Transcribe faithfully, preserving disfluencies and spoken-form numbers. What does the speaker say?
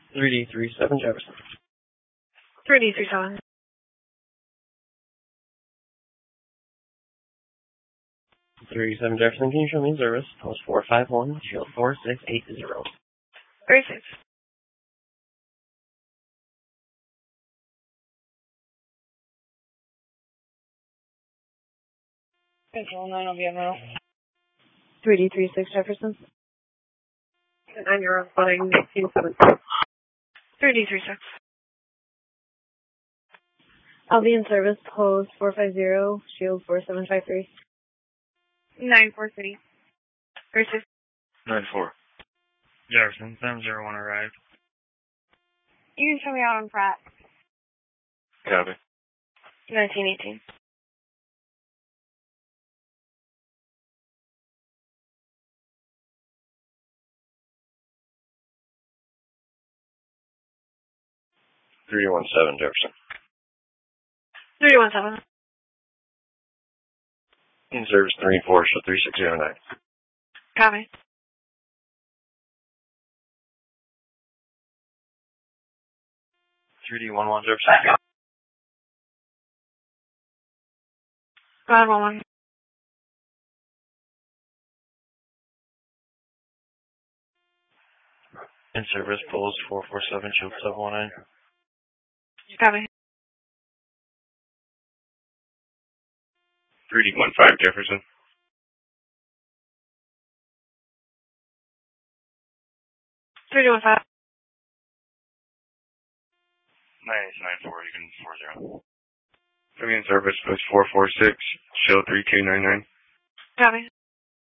three D three seven Jefferson. three D three seven. three D seven Jefferson, can you show me service? Post four five one, shield four six eight zero. three six. Control nine, I'll be now. three D three six Jefferson. nine you're running seven. three D three six. I'll be in service, post four five zero, shield four seven five three. nine four three. three six. nine four. Jefferson, seven zero one arrived. You can show me out on Pratt. Copy. nineteen eighteen. three one seven Jefferson. three one seven. In service three four, show three six zero nine. Copy. three D one one Jefferson. Go ahead, one one. In service post four four seven, shield seven one nine. Copy. three D one five Jefferson. three D one five. nine nine four, you can four zero. Coming in service post four four six, show three two nine nine. Copy.